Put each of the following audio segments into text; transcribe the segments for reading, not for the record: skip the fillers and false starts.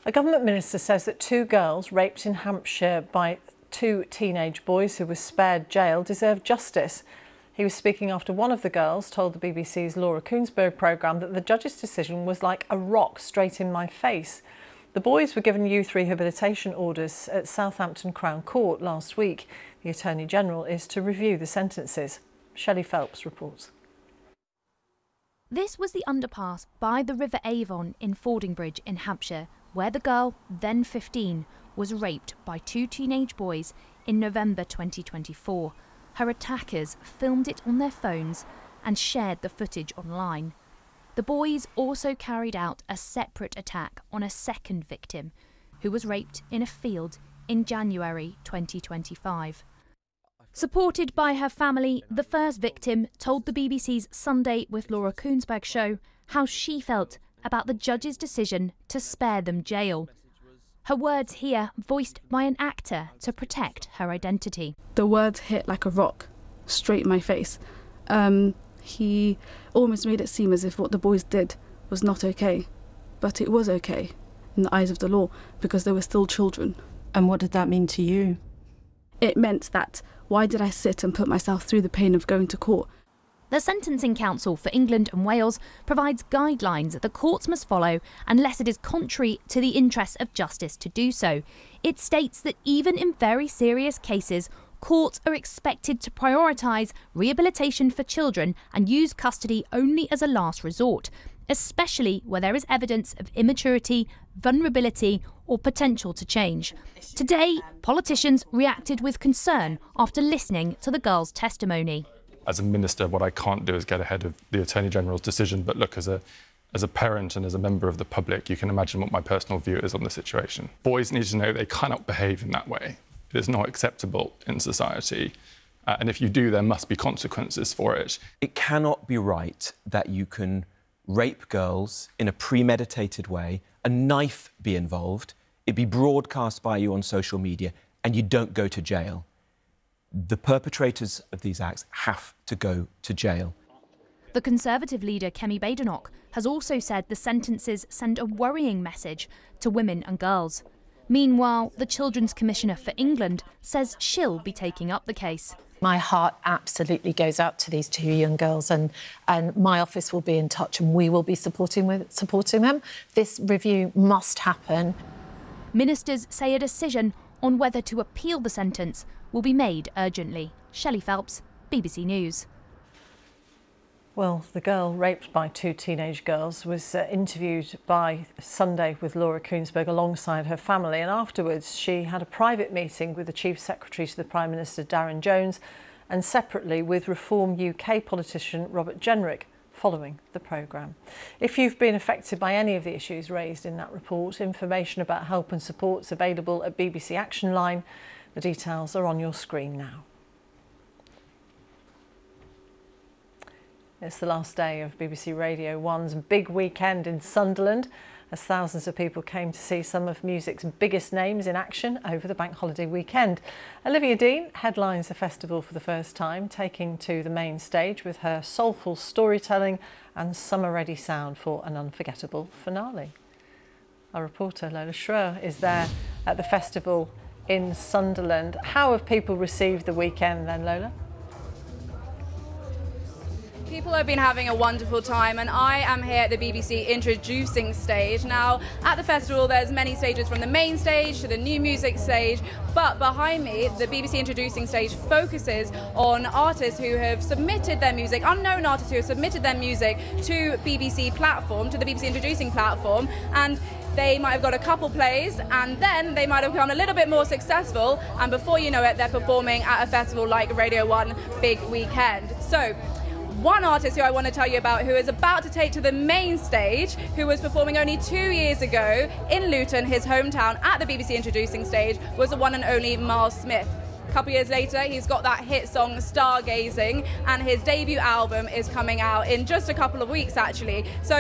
A government minister says that two girls raped in Hampshire by two teenage boys who were spared jail deserve justice. He was speaking after one of the girls told the BBC's Laura Kuenssberg programme that the judge's decision was like a rock straight in my face. The boys were given youth rehabilitation orders at Southampton Crown Court last week. The Attorney General is to review the sentences. Shelley Phelps reports. This was the underpass by the River Avon in Fordingbridge in Hampshire, where the girl, then 15, was raped by two teenage boys in November 2024. Her attackers filmed it on their phones and shared the footage online. The boys also carried out a separate attack on a second victim, who was raped in a field in January 2025. Supported by her family, the first victim told the BBC's Sunday with Laura Kuenssberg show how she felt about the judge's decision to spare them jail. Her words here voiced by an actor to protect her identity. The words hit like a rock, straight in my face. He almost made it seem as if what the boys did was not okay. But it was okay in the eyes of the law because they were still children. And what did that mean to you? It meant that why did I sit and put myself through the pain of going to court? The Sentencing Council for England and Wales provides guidelines that the courts must follow unless it is contrary to the interests of justice to do so. It states that even in very serious cases, courts are expected to prioritise rehabilitation for children and use custody only as a last resort, especially where there is evidence of immaturity, vulnerability or potential to change. Today, politicians reacted with concern after listening to the girl's testimony. As a minister, what I can't do is get ahead of the Attorney General's decision, but look, as a parent and as a member of the public, you can imagine what my personal view is on the situation. Boys need to know they cannot behave in that way. It is not acceptable in society. And if you do, there must be consequences for it. It cannot be right that you can rape girls in a premeditated way, a knife be involved, it be broadcast by you on social media, and you don't go to jail. The perpetrators of these acts have to go to jail. The Conservative leader, Kemi Badenoch, has also said the sentences send a worrying message to women and girls. Meanwhile, the Children's Commissioner for England says she'll be taking up the case. My heart absolutely goes out to these two young girls, and my office will be in touch and we will be supporting them. This review must happen. Ministers say a decision on whether to appeal the sentence will be made urgently. Shelley Phelps, BBC News. Well, the girl raped by two teenage girls was interviewed by Sunday with Laura Kuenssberg alongside her family, and afterwards she had a private meeting with the Chief Secretary to the Prime Minister, Darren Jones, and separately with Reform UK politician Robert Jenrick following the programme. If you've been affected by any of the issues raised in that report, information about help and support is available at BBC Action Line. The details are on your screen now. It's the last day of BBC Radio 1's big weekend in Sunderland, as thousands of people came to see some of music's biggest names in action over the bank holiday weekend. Olivia Dean headlines the festival for the first time, taking to the main stage with her soulful storytelling and summer-ready sound for an unforgettable finale. Our reporter Lola Schreur is there at the festival in Sunderland. How have people received the weekend then, Lola? People have been having a wonderful time, and I am here at the BBC introducing stage. Now, at the festival, there's many stages, from the main stage to the new music stage, but behind me, the BBC introducing stage focuses on artists who have submitted their music, unknown artists who have submitted their music to BBC platform, to the BBC introducing platform, and they might have got a couple plays and then they might have become a little bit more successful, and before you know it, they're performing at a festival like Radio 1 Big Weekend. So, one artist who I want to tell you about, who is about to take to the main stage, who was performing only 2 years ago in Luton, his hometown, at the BBC introducing stage, was the one and only Miles Smith. A couple years later, he's got that hit song Stargazing, and his debut album is coming out in just a couple of weeks, actually. So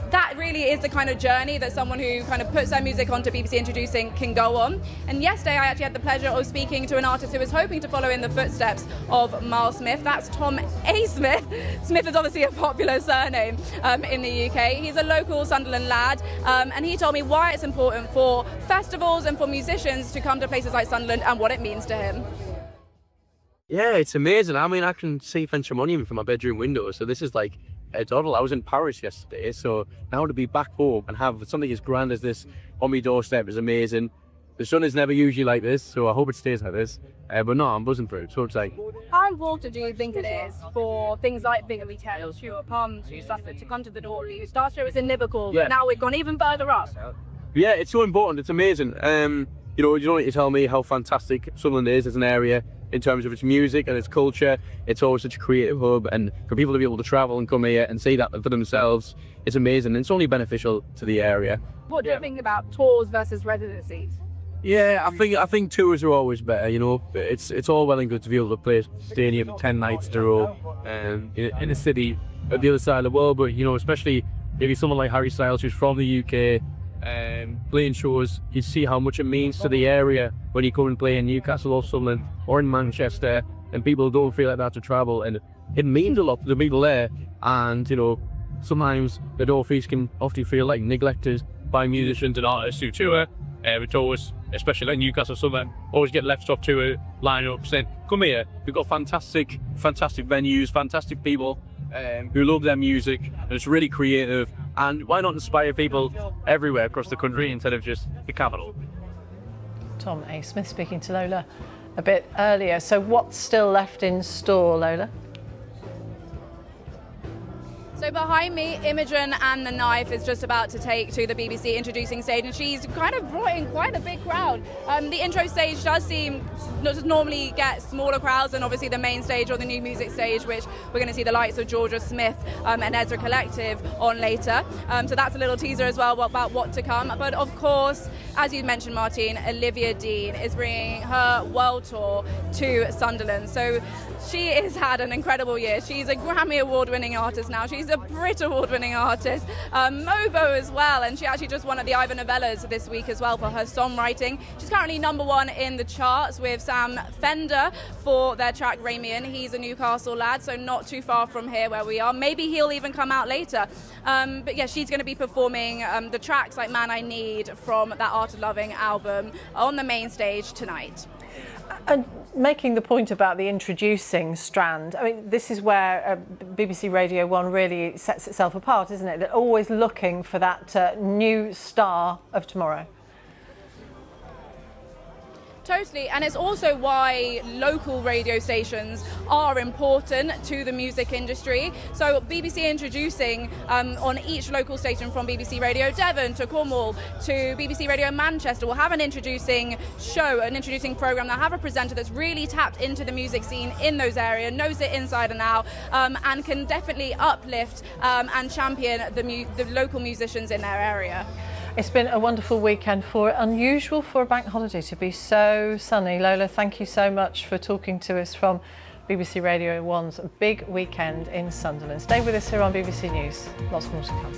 that really is the kind of journey that someone who kind of puts their music onto BBC Introducing can go on. And yesterday I actually had the pleasure of speaking to an artist who was hoping to follow in the footsteps of Miles Smith. That's Tom A. Smith. Smith is obviously a popular surname in the UK. He's a local Sunderland lad, and he told me why it's important for festivals and for musicians to come to places like Sunderland and what it means to him. Yeah, it's amazing. I mean, I can see French Monument from my bedroom window, so this is like a doddle. I was in Paris yesterday, so now to be back home and have something as grand as this on my doorstep is amazing. The sun is never usually like this, so I hope it stays like this. But no, I'm buzzing for it, so it's like... How important do you think it is for things like bigger retailers, to Palm, to Suffolk, to come to the door? You start show was in Liverpool, Yeah. but now we've gone even further up. Yeah, it's so important. It's amazing. You don't need to tell me how fantastic Sunderland is as an area in terms of its music and its culture. It's always such a creative hub, and for people to be able to travel and come here and see that for themselves, it's amazing. And it's only beneficial to the area. What do you think about tours versus residencies? Yeah, I think tours are always better. You know, it's all well and good to be able to play stadium 10 nights in a row in a city at the other side of the world. But you know, especially maybe someone like Harry Styles, who's from the UK, playing shows, you see how much it means to the area when you come and play in Newcastle or Sunderland or in Manchester, and people don't feel like they have to travel, and it means a lot to the people there. And you know, sometimes the North East can often feel like neglected by musicians and artists who tour. It's always, especially like Newcastle Sunderland, always get left off tour lineups saying, come here, we've got fantastic venues, fantastic people who love their music, and it's really creative. And why not inspire people everywhere across the country instead of just the capital? Tom A. Smith speaking to Lola a bit earlier. So what's still left in store, Lola? So behind me, Imogen and the Knife is just about to take to the BBC Introducing stage, and she's kind of brought in quite a big crowd. The intro stage does seem to normally get smaller crowds than obviously the main stage or the new music stage, which we're going to see the likes of Georgia Smith and Ezra Collective on later. So that's a little teaser as well about what to come. But of course, as you mentioned, Martine, Olivia Dean is bringing her world tour to Sunderland. So she has had an incredible year. She's a Grammy Award-winning artist now. She's a Brit Award-winning artist, Mobo as well, and she actually just won at the Ivor Novellas this week as well for her songwriting. She's currently #1 in the charts with Sam Fender for their track Ramian. He's a Newcastle lad, so not too far from here where we are. Maybe he'll even come out later. But yeah, she's going to be performing the tracks like Man I Need from that Art of Loving album on the main stage tonight. And making the point about the introducing strand, I mean, this is where BBC Radio 1 really sets itself apart, isn't it? They're always looking for that new star of tomorrow. Totally, and it's also why local radio stations are important to the music industry. So BBC Introducing on each local station, from BBC Radio Devon to Cornwall to BBC Radio Manchester, will have an introducing show, an introducing programme. They'll have a presenter that's really tapped into the music scene in those areas, knows it inside and out, and can definitely uplift and champion the local musicians in their area. It's been a wonderful weekend, unusual for a bank holiday to be so sunny. Lola, thank you so much for talking to us from BBC Radio 1's big weekend in Sunderland. Stay with us here on BBC News. Lots more to come.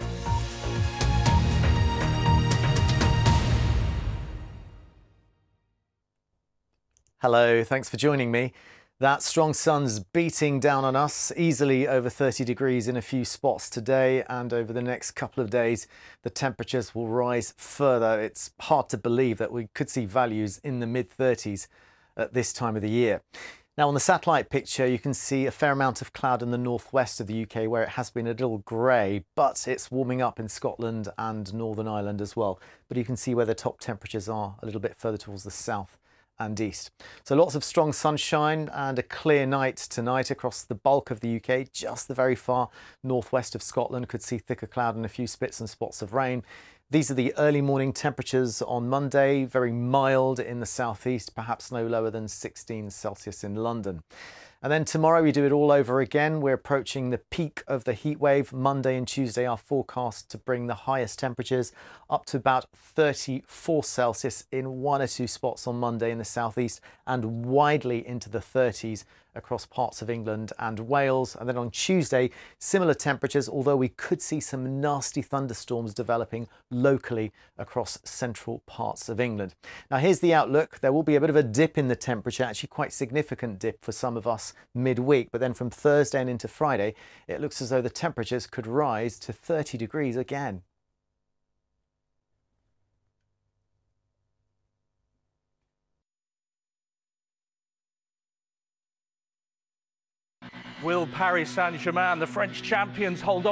Hello, thanks for joining me. That strong sun's beating down on us, easily over 30 degrees in a few spots today, and over the next couple of days the temperatures will rise further. It's hard to believe that we could see values in the mid-30s at this time of the year. Now on the satellite picture you can see a fair amount of cloud in the northwest of the UK where it has been a little grey, but it's warming up in Scotland and Northern Ireland as well. But you can see where the top temperatures are a little bit further towards the south and east. So lots of strong sunshine and a clear night tonight across the bulk of the UK. Just the very far northwest of Scotland could see thicker cloud and a few spits and spots of rain. These are the early morning temperatures on Monday, very mild in the southeast, perhaps no lower than 16 Celsius in London. And then tomorrow we do it all over again. We're approaching the peak of the heat wave. Monday and Tuesday are forecast to bring the highest temperatures up to about 34 Celsius in 1 or 2 spots on Monday in the southeast, and widely into the 30s across parts of England and Wales. And then on Tuesday, similar temperatures, although we could see some nasty thunderstorms developing locally across central parts of England. Now here's the outlook. There will be a bit of a dip in the temperature, actually quite significant dip for some of us midweek. But then from Thursday and into Friday, it looks as though the temperatures could rise to 30 degrees again. Will Paris Saint-Germain, the French champions, hold on?